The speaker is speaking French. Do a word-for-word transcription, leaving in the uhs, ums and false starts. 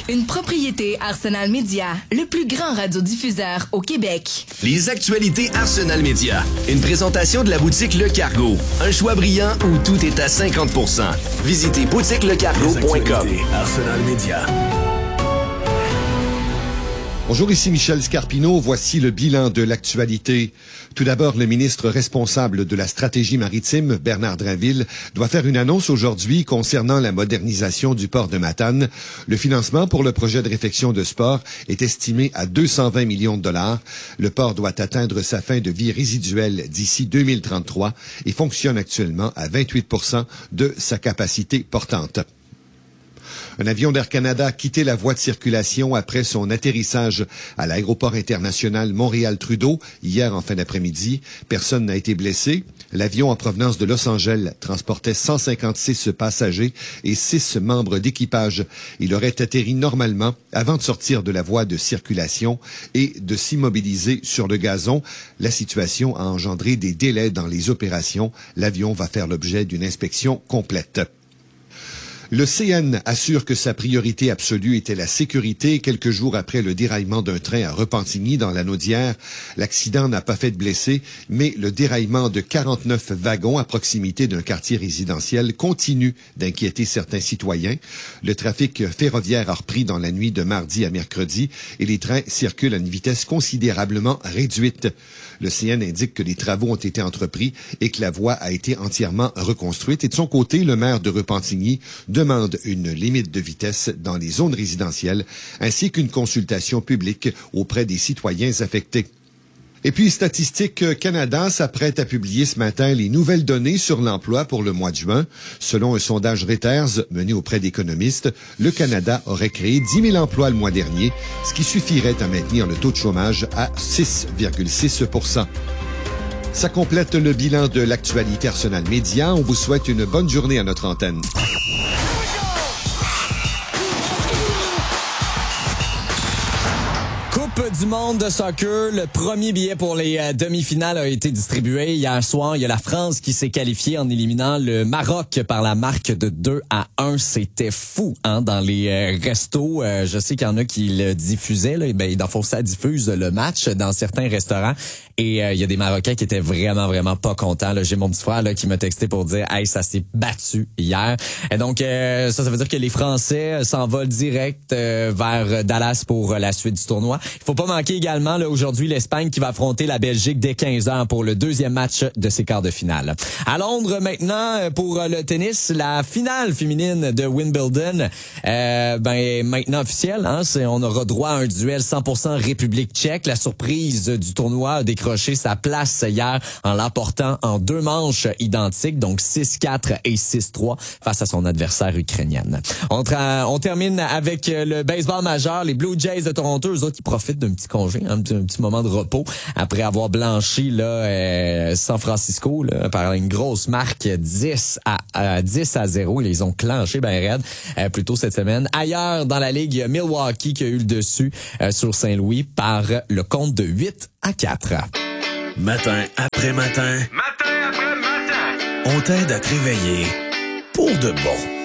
Une propriété Arsenal Média, le plus grand radiodiffuseur au Québec. Les actualités Arsenal Média. Une présentation de la boutique Le Cargo. Un choix brillant où tout est à cinquante pour cent. Visitez boutique le cargo point com. Arsenal Média. Bonjour, ici Michel Scarpino. Voici le bilan de l'actualité. Tout d'abord, le ministre responsable de la stratégie maritime, Bernard Drinville, doit faire une annonce aujourd'hui concernant la modernisation du port de Matane. Le financement pour le projet de réfection de ce port est estimé à deux cent vingt millions de dollars. Le port doit atteindre sa fin de vie résiduelle d'ici deux mille trente-trois et fonctionne actuellement à vingt-huit pour cent de sa capacité portante. Un avion d'Air Canada a quitté la voie de circulation après son atterrissage à l'aéroport international Montréal-Trudeau hier en fin d'après-midi. Personne n'a été blessé. L'avion en provenance de Los Angeles transportait cent cinquante-six passagers et six membres d'équipage. Il aurait atterri normalement avant de sortir de la voie de circulation et de s'immobiliser sur le gazon. La situation a engendré des délais dans les opérations. L'avion va faire l'objet d'une inspection complète. Le C N assure que sa priorité absolue était la sécurité. Quelques jours après le déraillement d'un train à Repentigny, dans la Naudière, l'accident n'a pas fait de blessés, mais le déraillement de quarante-neuf wagons à proximité d'un quartier résidentiel continue d'inquiéter certains citoyens. Le trafic ferroviaire a repris dans la nuit de mardi à mercredi et les trains circulent à une vitesse considérablement réduite. Le C N indique que les travaux ont été entrepris et que la voie a été entièrement reconstruite. Et de son côté, le maire de Repentigny demande une limite de vitesse dans les zones résidentielles ainsi qu'une consultation publique auprès des citoyens affectés. Et puis, Statistique Canada s'apprête à publier ce matin les nouvelles données sur l'emploi pour le mois de juin. Selon un sondage Reuters mené auprès d'économistes, le Canada aurait créé dix mille emplois le mois dernier, ce qui suffirait à maintenir le taux de chômage à six virgule six pour cent. Ça complète le bilan de l'actualité Arsenal Média. On vous souhaite une bonne journée à notre antenne. Du monde de soccer, le premier billet pour les euh, demi-finales a été distribué hier soir. Il y a la France qui s'est qualifiée en éliminant le Maroc par la marque de deux à un. C'était fou, hein, dans les euh, restos. Euh, je sais qu'il y en a qui le diffusaient, là. Ben, dans le fond, ça diffuse le match dans certains restaurants. Et euh, il y a des Marocains qui étaient vraiment, vraiment pas contents, là. J'ai mon petit frère, là, qui m'a texté pour dire, hey, ça s'est battu hier. Et donc, euh, ça, ça veut dire que les Français s'envolent direct euh, vers Dallas pour euh, la suite du tournoi. Il faut pas manquer également là, aujourd'hui l'Espagne qui va affronter la Belgique dès quinze heures pour le deuxième match de ses quarts de finale. À Londres maintenant pour le tennis, la finale féminine de Wimbledon, euh, ben maintenant officielle, hein, c'est, on aura droit à un duel cent pour cent République tchèque. La surprise du tournoi a décroché sa place hier en l'emportant en deux manches identiques, donc six quatre et six trois face à son adversaire ukrainienne. On, tra- on termine avec le baseball majeur, les Blue Jays de Toronto, eux autres qui profitent d'un petit congé, un petit, un petit moment de repos après avoir blanchi là euh, San Francisco là, par une grosse marque dix à zéro. Ils les ont clenchés ben raide euh, plus tôt cette semaine. Ailleurs dans la ligue, Milwaukee qui a eu le dessus euh, sur Saint-Louis par le compte de huit à quatre. Matin après matin. Matin après matin. On t'aide à te réveiller pour de bon.